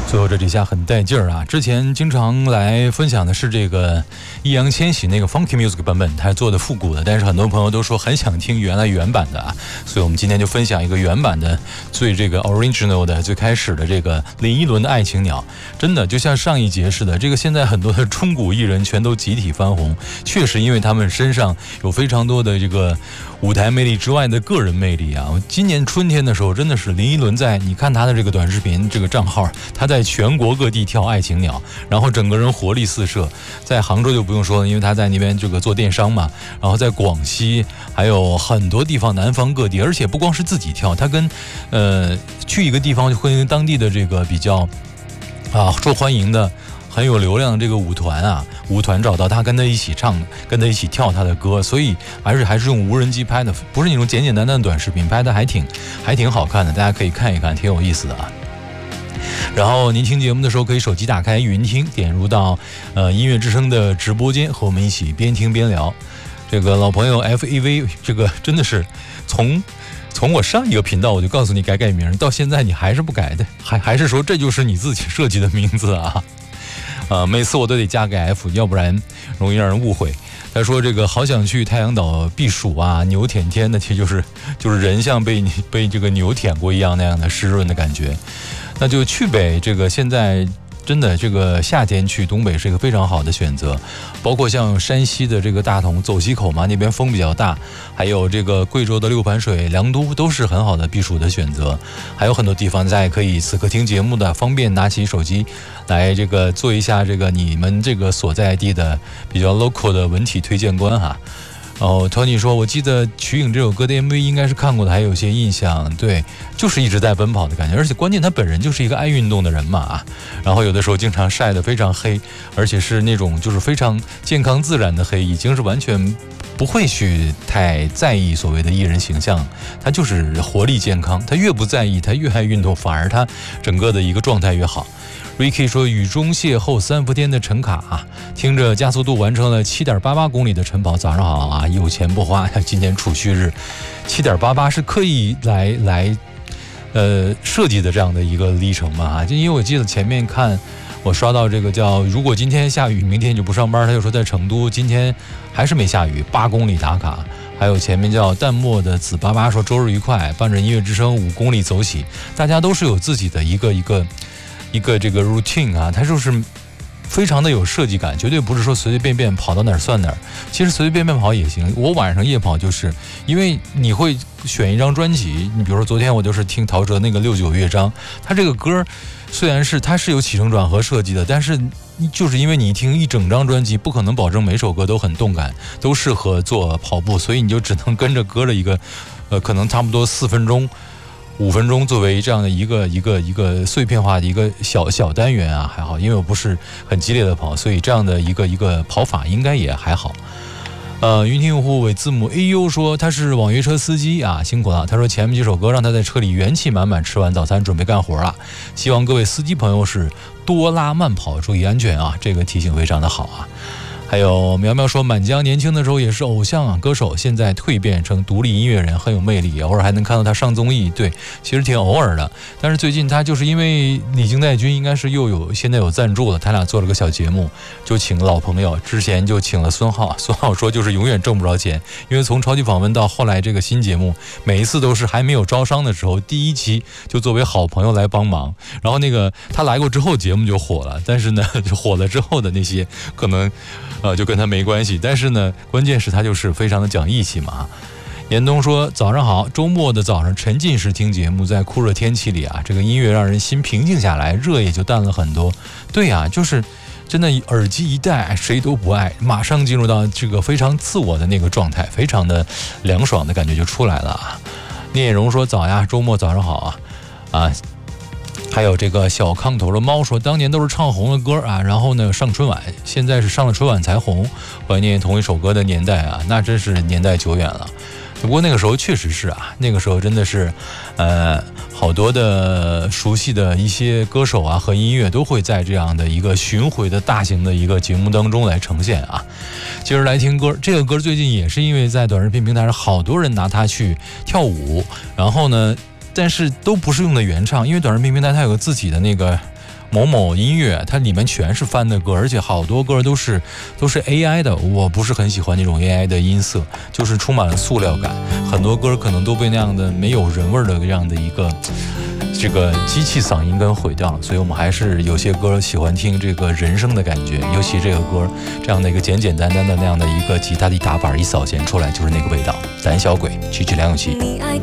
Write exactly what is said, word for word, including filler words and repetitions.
最后这几下很带劲儿啊！之前经常来分享的是这个易烊千玺那个 Funky Music 版本，他做的复古的，但是很多朋友都说很想听原来原版的啊，所以我们今天就分享一个原版的最这个 original 的最开始的这个林依轮的《爱情鸟》。真的就像上一节似的，这个现在很多的中古艺人全都集体翻红，确实因为他们身上有非常多的这个舞台魅力之外的个人魅力啊！今年春天的时候，真的是林依轮在你看他的这个短视频这个账号，他在全国各地跳《爱情鸟》，然后整个人活力四射。在杭州就不用说了，因为他在那边这个做电商嘛。然后在广西还有很多地方，南方各地，而且不光是自己跳，他跟呃去一个地方就会跟当地的这个比较啊受欢迎的。很有流量的这个舞团啊，舞团找到他跟他一起唱，跟他一起跳他的歌，所以还是还是用无人机拍的，不是那种简简单单的短视频，拍的还挺还挺好看的，大家可以看一看，挺有意思的啊。然后您听节目的时候，可以手机打开云听，点入到呃音乐之声的直播间，和我们一起边听边聊。这个老朋友 F A V， 这个真的是从。从我上一个频道我就告诉你改改名，到现在你还是不改的，还还是说这就是你自己设计的名字啊？呃，每次我都得加个 F， 要不然容易让人误会。他说这个好想去太阳岛避暑啊，牛舔天的，其实就是就是人像被被这个牛舔过一样那样的湿润的感觉，那就去呗。这个现在。真的，这个夏天去东北是一个非常好的选择，包括像山西的这个大同走西口嘛，那边风比较大，还有这个贵州的六盘水、良都都是很好的避暑的选择。还有很多地方大家可以此刻听节目的，方便拿起手机来这个做一下这个你们这个所在地的比较 local 的文体推荐官哈。哦 ，Tony 说，我记得《瞿颖》这首歌的 M V 应该是看过的，还有些印象。对，就是一直在奔跑的感觉，而且关键他本人就是一个爱运动的人嘛啊。然后有的时候经常晒得非常黑，而且是那种就是非常健康自然的黑，已经是完全不会去太在意所谓的艺人形象，他就是活力健康。他越不在意，他越爱运动，反而他整个的一个状态越好。Ricky 说，雨中邂逅三伏天的陈卡啊，听着加速度完成了 七点八八 公里的晨跑，早上好啊，有钱不花，今天储蓄日 七点八八 是刻意来来呃设计的这样的一个里程嘛啊，就因为我记得前面看我刷到这个叫如果今天下雨明天就不上班，他就说在成都今天还是没下雨，八公里打卡。还有前面叫淡漠的紫巴巴说周日愉快，伴着音乐之声五公里走起，大家都是有自己的一个一个一个这个 routine 啊，它就是非常的有设计感，绝对不是说随随便便跑到哪儿算哪儿。其实随随便便跑也行，我晚上夜跑就是因为你会选一张专辑，你比如说昨天我就是听陶喆那个六九乐章，他这个歌虽然是它是有起承转合设计的，但是就是因为你听一整张专辑，不可能保证每首歌都很动感，都适合做跑步，所以你就只能跟着歌的一个呃可能差不多四分钟五分钟作为这样的一个一个一个碎片化的一个小小单元啊，还好，因为我不是很激烈的跑，所以这样的一个一个跑法应该也还好。呃，云听用户尾字母 A U 说他是网约车司机啊，辛苦了。他说前面几首歌让他在车里元气满满，吃完早餐准备干活了。希望各位司机朋友是多拉慢跑，注意安全啊，这个提醒非常的好啊。还有苗苗说，满江年轻的时候也是偶像啊歌手，现在蜕变成独立音乐人，很有魅力，偶尔还能看到他上综艺，对，其实挺偶尔的。但是最近他就是因为李金代军应该是又有现在有赞助了，他俩做了个小节目，就请老朋友，之前就请了孙浩，孙浩说就是永远挣不着钱，因为从超级访问到后来这个新节目，每一次都是还没有招商的时候，第一期就作为好朋友来帮忙，然后那个他来过之后节目就火了，但是呢就火了之后的那些可能呃，就跟他没关系，但是呢，关键是他就是非常的讲义气嘛。严冬说早上好，周末的早上沉浸式听节目，在酷热天气里啊，这个音乐让人心平静下来，热也就淡了很多。对呀、啊，就是真的耳机一戴，谁都不爱，马上进入到这个非常自我的那个状态，非常的凉爽的感觉就出来了啊。聂荣说早呀，周末早上好啊啊。还有这个小炕头的猫说，当年都是唱红的歌啊，然后呢上春晚，现在是上了春晚才红，怀念同一首歌的年代啊，那真是年代久远了。不过那个时候确实是啊，那个时候真的是，呃，好多的熟悉的一些歌手啊和音乐都会在这样的一个巡回的大型的一个节目当中来呈现啊。接着来听歌，这个歌最近也是因为在短视频平台上，好多人拿它去跳舞，然后呢。但是都不是用的原唱，因为短视频平台它有个自己的那个某某音乐，它里面全是翻的歌，而且好多歌都是都是 A I 的，我不是很喜欢那种 A I 的音色，就是充满了塑料感，很多歌可能都被那样的没有人味的这样的一个这个机器嗓音跟毁掉了，所以我们还是有些歌喜欢听这个人声的感觉，尤其这个歌这样的一个简简单单的那样的一个吉他的一打板一扫弦出来就是那个味道。胆小鬼，曲曲梁咏琪。